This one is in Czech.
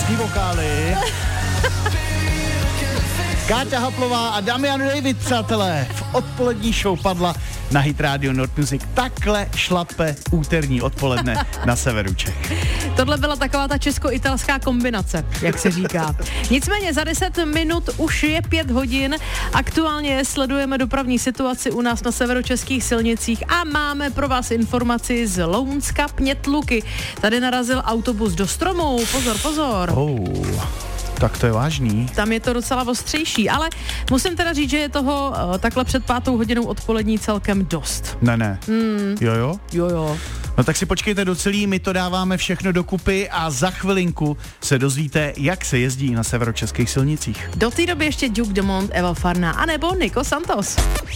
krásný vokály. Káťa Haplová a Damian David, přátelé, v odpolední show padla na Hit Radio Nord Music. Takhle šlape úterní odpoledne na severu Čech. Tohle byla taková ta česko-italská kombinace, jak se říká. Nicméně za 10 minut už je 5 hodin. Aktuálně sledujeme dopravní situaci u nás na severočeských silnicích a máme pro vás informaci z Lounska Pnětluky. Tady narazil autobus do stromu. Pozor, pozor. Tak to je vážný. Tam je to docela ostřejší, ale musím teda říct, že je toho takhle před 5. hodinou odpolední celkem dost. Ne. Jo? Jo. No tak si počkejte do celý, my to dáváme všechno dokupy a za chvilinku se dozvíte, jak se jezdí na severočeských silnicích. Do té doby ještě Duke Dumont, Eva Farná anebo Nico Santos.